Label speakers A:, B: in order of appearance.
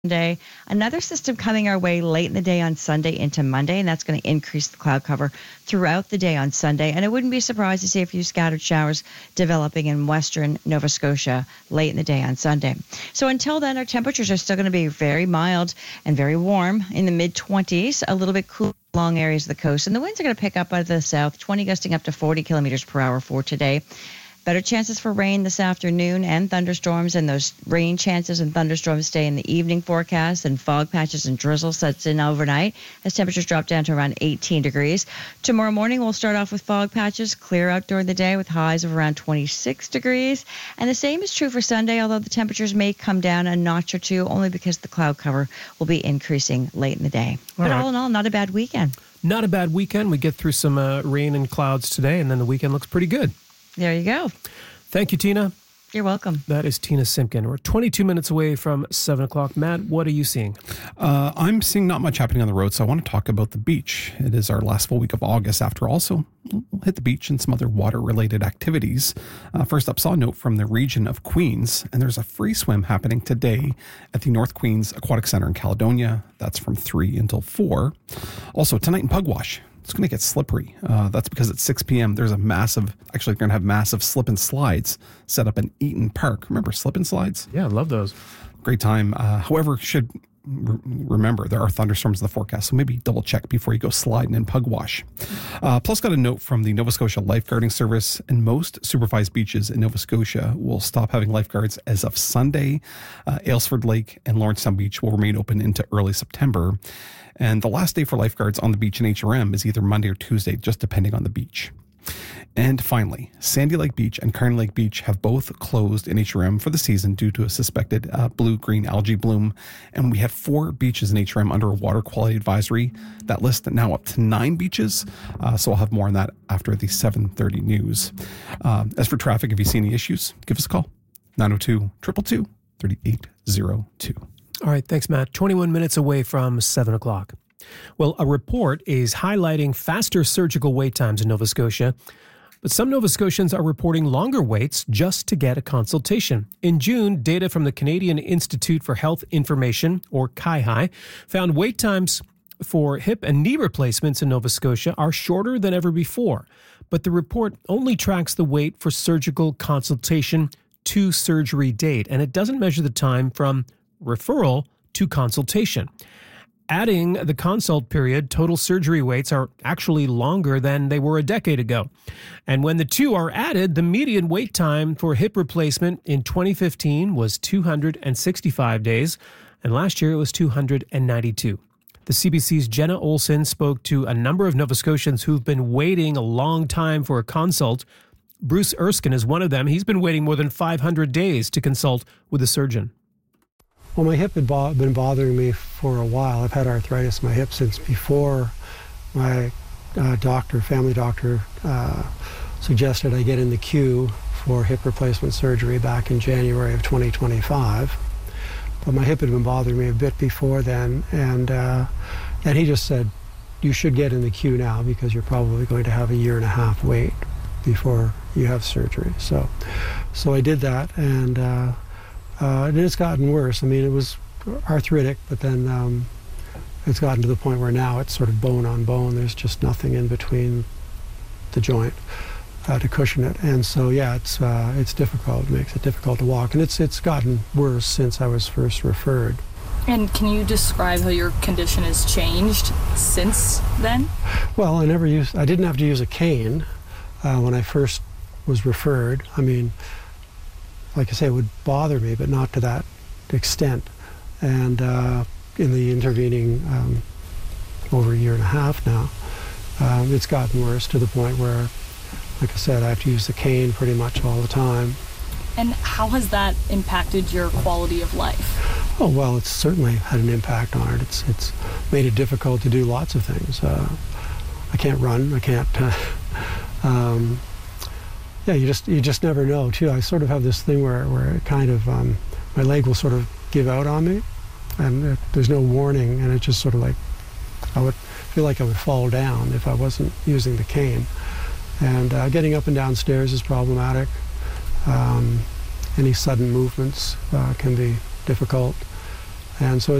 A: Day. Another system coming our way late in the day on Sunday into Monday, and that's going to increase the cloud cover throughout the day on Sunday. And I wouldn't be surprised to see a few scattered showers developing in western Nova Scotia late in the day on Sunday. So until then, our temperatures are still going to be very mild and very warm in the mid-20s, a little bit cool along areas of the coast. And the winds are going to pick up out of the south, 20 gusting up to 40 kilometers per hour for today. Better chances for rain this afternoon and thunderstorms, and those rain chances and thunderstorms stay in the evening forecast, and fog patches and drizzle sets in overnight as temperatures drop down to around 18 degrees. Tomorrow morning, we'll start off with fog patches, clear out during the day with highs of around 26 degrees. And the same is true for Sunday, although the temperatures may come down a notch or two, only because the cloud cover will be increasing late in the day. All in all, not a bad weekend.
B: Not a bad weekend. We get through some rain and clouds today, and then the weekend looks pretty good.
A: There you go.
B: Thank you, Tina.
A: You're welcome.
B: That is Tina Simpkin. We're 22 minutes away from 7 o'clock. Matt, what are you seeing?
C: I'm seeing not much happening on the road, so I want to talk about the beach. It is our last full week of August after all, so we'll hit the beach and some other water-related activities. First up, saw a note from the region of Queens, and there's a free swim happening today at the North Queens Aquatic Center in Caledonia. That's from 3 until 4. Also, tonight in Pugwash, it's going to get slippery. That's because at 6 p.m. there's they're going to have massive slip and slides set up in Eaton Park. Remember slip and slides?
B: Yeah, I love those.
C: Great time. However, should remember there are thunderstorms in the forecast, so maybe double check before you go sliding in Pugwash. Plus got a note from the Nova Scotia Lifeguarding Service, and most supervised beaches in Nova Scotia will stop having lifeguards as of Sunday. Aylesford Lake and Lawrencetown Beach will remain open into early September. And the last day for lifeguards on the beach in HRM is either Monday or Tuesday, just depending on the beach. And finally, Sandy Lake Beach and Kearney Lake Beach have both closed in HRM for the season due to a suspected blue-green algae bloom. And we had 4 beaches in HRM under a water quality advisory. That list now up to 9 beaches. So I'll have more on that after the 7:30 news. As for traffic, if you see any issues, give us a call. 902-222-3802.
B: All right, thanks, Matt. 21 minutes away from 7 o'clock. Well, a report is highlighting faster surgical wait times in Nova Scotia, but some Nova Scotians are reporting longer waits just to get a consultation. In June, data from the Canadian Institute for Health Information, or CIHI, found wait times for hip and knee replacements in Nova Scotia are shorter than ever before, but the report only tracks the wait for surgical consultation to surgery date, and it doesn't measure the time from referral to consultation. Adding the consult period, total surgery waits are actually longer than they were a decade ago. And when the two are added, the median wait time for hip replacement in 2015 was 265 days, and last year it was 292. The CBC's Jenna Olson spoke to a number of Nova Scotians who've been waiting a long time for a consult. Bruce Erskine is one of them. He's been waiting more than 500 days to consult with a surgeon.
D: Well, my hip had been bothering me for a while. I've had arthritis in my hip since before my family doctor, suggested I get in the queue for hip replacement surgery back in January of 2025. But my hip had been bothering me a bit before then, and he just said, you should get in the queue now because you're probably going to have a 1.5 year wait before you have surgery. So I did that, and it's gotten worse. I mean, it was arthritic, but then it's gotten to the point where now it's sort of bone on bone. There's just nothing in between the joint to cushion it. And so, yeah, it's difficult. It makes it difficult to walk. And it's gotten worse since I was first referred.
E: And can you describe how your condition has changed since then?
D: Well, I didn't have to use a cane when I first was referred. I mean, like I say, it would bother me, but not to that extent. And in the intervening over 1.5 years now, it's gotten worse to the point where, like I said, I have to use the cane pretty much all the time.
E: And how has that impacted your quality of life?
D: Oh, well, it's certainly had an impact on it. It's made it difficult to do lots of things. I can't run. I can't... Yeah, you just never know, too. I sort of have this thing where it kind of, my leg will sort of give out on me, and there's no warning, and it just sort of like, I would feel like I would fall down if I wasn't using the cane. And getting up and down stairs is problematic. Any sudden movements can be difficult. And so